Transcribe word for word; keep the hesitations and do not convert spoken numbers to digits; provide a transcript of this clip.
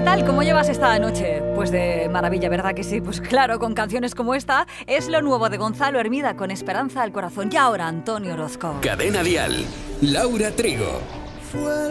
¿qué tal? ¿Cómo llevas esta noche? Pues de maravilla, ¿verdad que sí? Pues claro, con canciones como esta, es lo nuevo de Gonzalo Hermida con Esperanza al Corazón. Y ahora Antonio Orozco. Cadena Dial, Laura Trigo. Fue